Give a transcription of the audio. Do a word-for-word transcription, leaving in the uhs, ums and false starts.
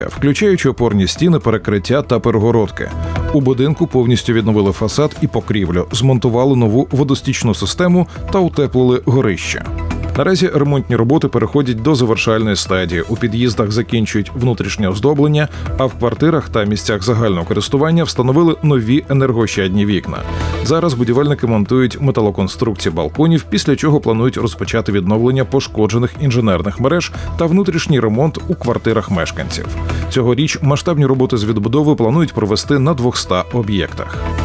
включаючи опорні стіни, перекриття та перегородки. У будинку повністю відновили фасад і покрівлю, змонтували нову водостічну систему та утеплили горище. Наразі ремонтні роботи переходять до завершальної стадії. У під'їздах закінчують внутрішнє оздоблення, а в квартирах та місцях загального користування встановили нові енергоощадні вікна. Зараз будівельники монтують металоконструкції балконів, після чого планують розпочати відновлення пошкоджених інженерних мереж та внутрішній ремонт у квартирах мешканців. Цьогоріч масштабні роботи з відбудови планують провести на двохстах об'єктах.